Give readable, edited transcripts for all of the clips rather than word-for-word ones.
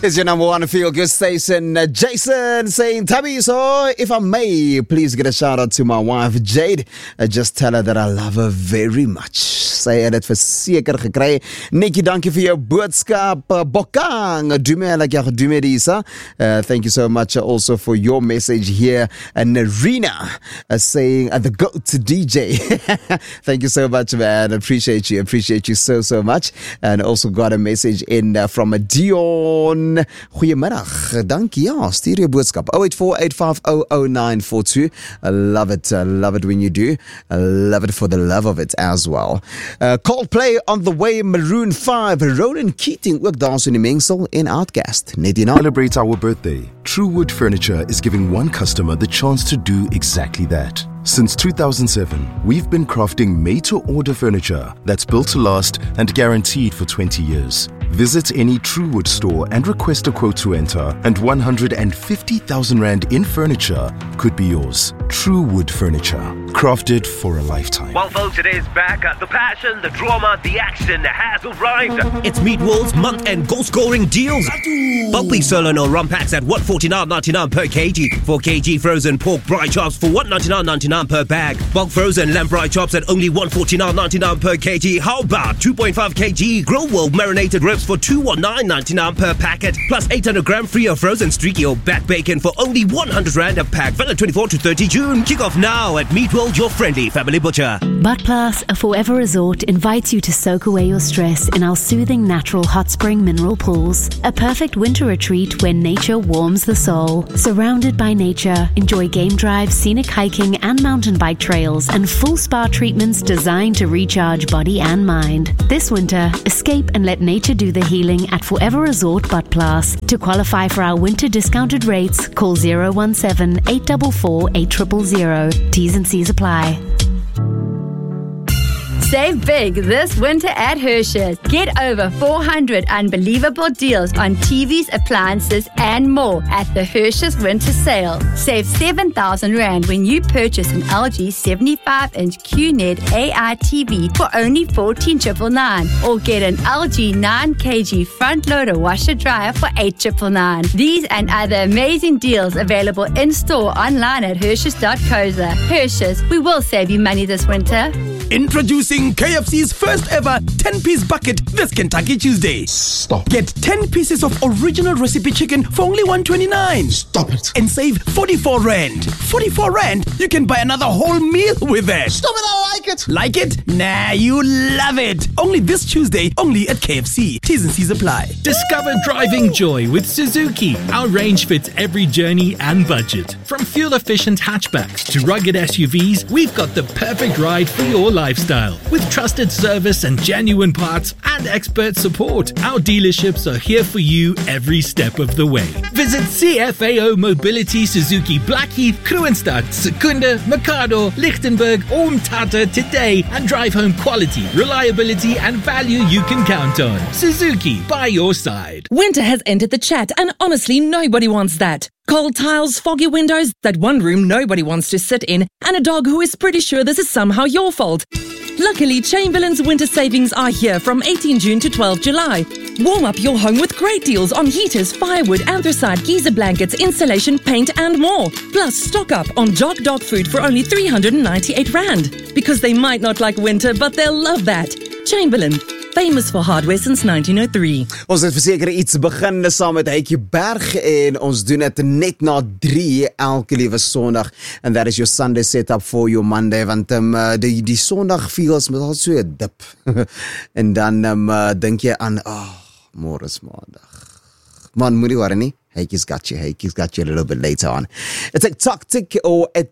It's your number one feel good station. Jason saying, Tabiso, if I may, please get a shout out to my wife Jade. Just tell her that I love her very much. Sy het dit verseker gekry. Nikki, dankie vir jou boodskap. Bokang, dume like jou dume Disa. Thank you so much also for your message here. Narina saying the GOAT DJ. Thank you so much, man. Appreciate you so much. And also got a message in from Dion. Goeiemiddag. Dankie. Ja, stuur jou boodskap. 0848500942. I love it when you do. I love it for the love of it as well. Coldplay on the way, Maroon 5, Ronan Keating ook dans in die mengsel en Outcast. Net hierna. Celebrate our birthday. Truewood Furniture is giving one customer the chance to do exactly that. Since 2007, we've been crafting made-to-order furniture that's built to last and guaranteed for 20 years. Visit any Truewood store and request a quote to enter, and 150,000 Rand in furniture could be yours. Truewood Furniture, crafted for a lifetime. Well, folks, it is back. The passion, the drama, the action has arrived. It's Meat World's month-end goal-scoring deals. Bubbly sirloin or rum packs at $149.99 per kg. 4 kg frozen pork braai chops for $199.99 per bag. Bulk frozen lamb braai chops at only $149.99 per kg. How about 2.5 kg Grill World marinated ribs for $219.99 per packet, plus 800 gram free of frozen streaky or back bacon for only 100 Rand a pack. Valid 24 to 30 June. Kick off now at Meat World, your friendly family butcher. Buttplus, a forever resort, invites you to soak away your stress in our soothing natural hot spring mineral pools. A perfect winter retreat where nature warms the soul. Surrounded by nature, enjoy game drives, scenic hiking and mountain bike trails, and full spa treatments designed to recharge body and mind. This winter, escape and let nature do the healing at Forever Resort Buttplus. To qualify for our winter discounted rates, call 017-844-8000. T's and C's apply. Save big this winter at Hershey's. Get over 400 unbelievable deals on TVs, appliances, and more at the Hershey's Winter Sale. Save 7,000 Rand when you purchase an LG 75-inch QNED AI TV for only $14,999, or get an LG 9 kg front loader washer dryer for $8,999. These and other amazing deals available in store, online at Hershey's.co.za. Hershey's, we will save you money this winter. Introducing KFC's first ever 10-piece bucket this Kentucky Tuesday. Stop. Get 10 pieces of original recipe chicken for only $129. Stop it. And save 44 Rand. 44 Rand? You can buy another whole meal with that. Stop it, I like it. Like it? Nah, you love it. Only this Tuesday, only at KFC. T's and C's apply. Discover driving joy with Suzuki. Our range fits every journey and budget. From fuel-efficient hatchbacks to rugged SUVs, we've got the perfect ride for your lifestyle. With trusted service and genuine parts and expert support, our dealerships are here for you every step of the way. Visit CFAO Mobility Suzuki Blackheath, Kroonstad, Secunda, Mikado, Lichtenberg or Mthatha today and drive home quality, reliability and value you can count on. Suzuki, by your side. Winter has entered the chat, and honestly nobody wants that. Cold tiles, foggy windows, that one room nobody wants to sit in, and a dog who is pretty sure this is somehow your fault. Luckily, Chamberlain's winter savings are here from 18 June to 12 July. Warm up your home with great deals on heaters, firewood, anthracite, geyser blankets, insulation, paint and more. Plus, stock up on Jock Dog food for only 398 Rand. Because they might not like winter, but they'll love that. Chamberlain, famous for hardware since 1903. Ons het verseker iets begin saam met Heitjie Berg en ons doen dit net na 3 elke liewe Sondag, and that is your Sunday setup for your Monday, want die Sondag feels met al so 'n dip en dan dink jy aan môre is Maandag. Man, moenie worry nie. Heitjie's got you a little bit later on. It's a tactic or a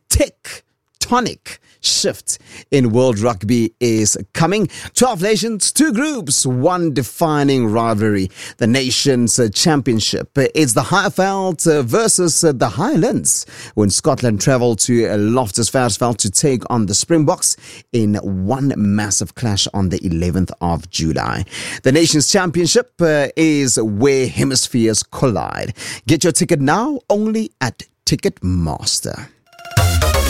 tectonic shift in world rugby is coming. 12 nations, 2 groups, one defining rivalry. The Nations Championship. It's the Highveld versus the Highlands when Scotland travel to Loftus Versfeld to take on the Springboks in one massive clash on the 11th of July. The Nations Championship is where hemispheres collide. Get your ticket now only at Ticketmaster.